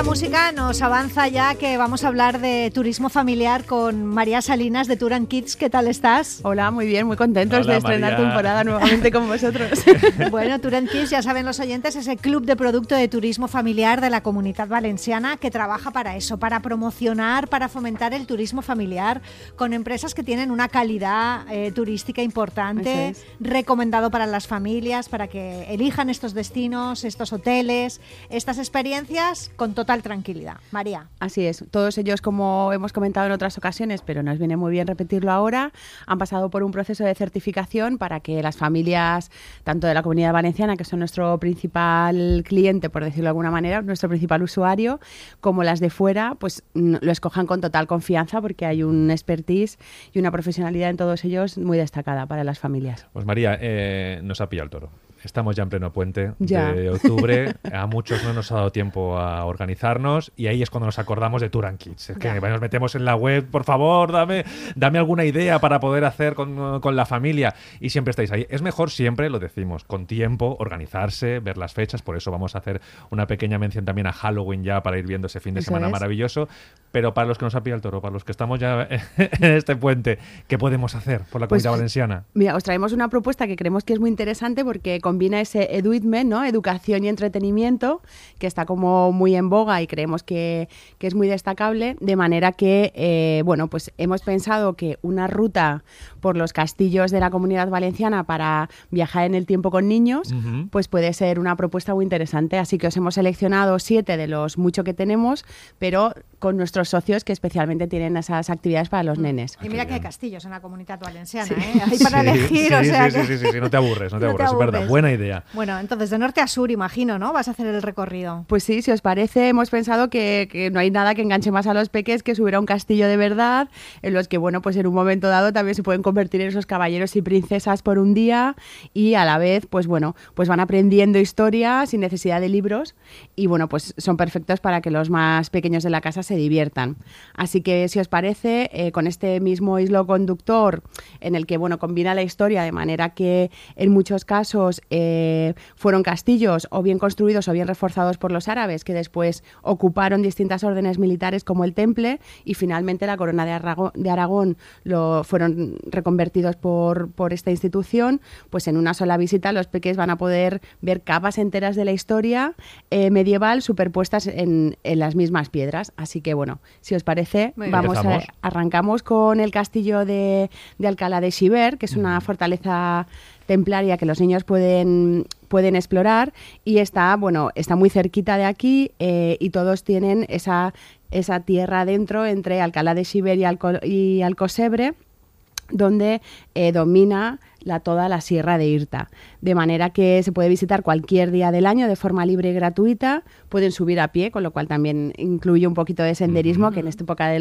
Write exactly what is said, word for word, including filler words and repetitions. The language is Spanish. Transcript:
música nos avanza ya que vamos a hablar de turismo familiar con María Salinas de Tour and Kids. ¿Qué tal estás? Hola, muy bien, muy contentos Hola, de estrenar María. temporada nuevamente con vosotros. Bueno, Tour and Kids, ya saben los oyentes, es el club de producto de turismo familiar de la Comunitat Valenciana que trabaja para eso, para promocionar, para fomentar el turismo familiar con empresas que tienen una calidad eh, turística importante, Eso es. recomendado para las familias, para que elijan estos destinos, estos hoteles, estas experiencias con total tranquilidad. María. Así es, todos ellos, como hemos comentado en otras ocasiones, pero nos viene muy bien repetirlo ahora, han pasado por un proceso de certificación para que las familias, tanto de la Comunidad Valenciana, que son nuestro principal cliente, por decirlo de alguna manera, nuestro principal usuario, como las de fuera, pues mm, lo escojan con total confianza porque hay un expertise y una profesionalidad en todos ellos muy destacada para las familias. Pues María, eh, nos ha pillado el toro. Estamos ya en pleno puente Ya. de octubre. A muchos no nos ha dado tiempo a organizarnos y ahí es cuando nos acordamos de Tour and Kids. Es que Ya. nos metemos en la web, por favor, dame, dame alguna idea para poder hacer con, con la familia. Y siempre estáis ahí. Es mejor siempre, lo decimos, con tiempo, organizarse, ver las fechas. Por eso vamos a hacer una pequeña mención también a Halloween ya para ir viendo ese fin de Eso semana es. maravilloso. Pero para los que nos ha pillado el toro, para los que estamos ya en este puente, ¿qué podemos hacer por la Pues, Comunidad Valenciana? Mira, os traemos una propuesta que creemos que es muy interesante porque combina ese eduitment, ¿no? Educación y entretenimiento, que está como muy en boga y creemos que, que es muy destacable, de manera que, eh, bueno, pues hemos pensado que una ruta por los castillos de la Comunidad Valenciana para viajar en el tiempo con niños, Ujú. pues puede ser una propuesta muy interesante. Así que os hemos seleccionado siete de los mucho que tenemos, pero con nuestros socios que especialmente tienen esas actividades para los nenes. Y mira qué que hay bien. castillos en la Comunitat Valenciana, Sí. ¿eh? Hay para Sí, elegir, sí, o sea sí, que... sí, sí, sí, no te aburres, no te No te aburres, es verdad, aburres. buena idea. Bueno, entonces de norte a sur, imagino, ¿no? Vas a hacer el recorrido. Pues sí, si os parece, hemos pensado que, que no hay nada que enganche más a los peques que subir a un castillo de verdad, en los que, bueno, pues en un momento dado también se pueden convertir en esos caballeros y princesas por un día y a la vez, pues bueno, pues van aprendiendo historia sin necesidad de libros y, bueno, pues son perfectos para que los más pequeños de la casa se diviertan. Así que, si os parece, eh, con este mismo hilo conductor en el que, bueno, combina la historia de manera que en muchos casos eh, fueron castillos o bien construidos o bien reforzados por los árabes que después ocuparon distintas órdenes militares como el Temple y finalmente la corona de Aragón, de Aragón lo fueron reconvertidos por, por esta institución, pues en una sola visita los peques van a poder ver capas enteras de la historia eh, medieval superpuestas en, en las mismas piedras. Así que, bueno, si os parece, Muy bien. vamos a, Empezamos. arrancamos con el castillo de, de Alcalá de Xiver, que es una fortaleza templaria que los niños pueden, pueden explorar y está, bueno, está muy cerquita de aquí eh, y todos tienen esa, esa tierra dentro entre Alcalá de Xiver y, Alco- y Alcosebre, donde eh, domina la, toda la Sierra de Irta, de manera que se puede visitar cualquier día del año de forma libre y gratuita, pueden subir a pie, con lo cual también incluye un poquito de senderismo, que en esta época del